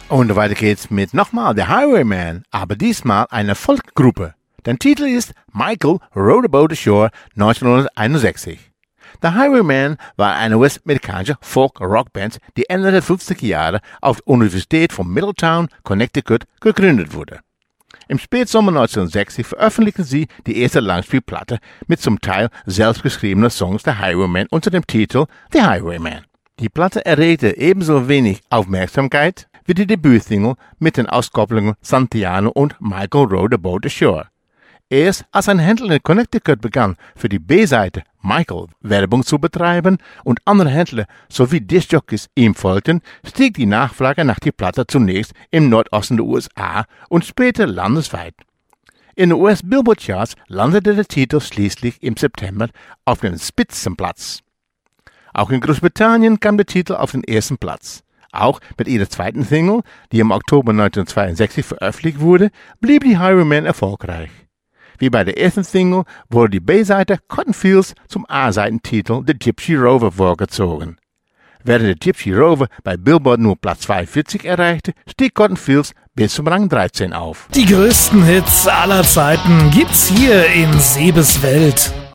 Und weiter geht's mit nochmal The Highwaymen, aber diesmal eine Folkgruppe. Der Titel ist Michael Rode a Boat Ashore 1961. The Highwaymen war eine US-amerikanische Folk-Rock-Band, die Ende der 50er Jahre auf der Universität von Middletown, Connecticut, gegründet wurde. Im Spätsommer 1960 veröffentlichten sie die erste Langspielplatte mit zum Teil selbstgeschriebenen Songs der Highwaymen unter dem Titel The Highwaymen. Die Platte erregte ebenso wenig Aufmerksamkeit wie die Debütsingle mit den Auskopplungen Santiano und Michael Rode a Boat Ashore. Erst als ein Händler in Connecticut begann, für die B-Seite Michael Werbung zu betreiben und andere Händler sowie Diskjockeys ihm folgten, stieg die Nachfrage nach der Platte zunächst im Nordosten der USA und später landesweit. In den US-Billboard-Charts landete der Titel schließlich im September auf dem Spitzenplatz. Auch in Großbritannien kam der Titel auf den ersten Platz. Auch mit ihrer zweiten Single, die im Oktober 1962 veröffentlicht wurde, blieb die Highwaymen erfolgreich. Wie bei der ersten Single wurde die B-Seite Cotton Fields zum A-Seitentitel The Gypsy Rover vorgezogen. Während der Gypsy Rover bei Billboard nur Platz 42 erreichte, stieg Cotton Fields bis zum Rang 13 auf. Die größten Hits aller Zeiten gibt's hier in Sebes Welt.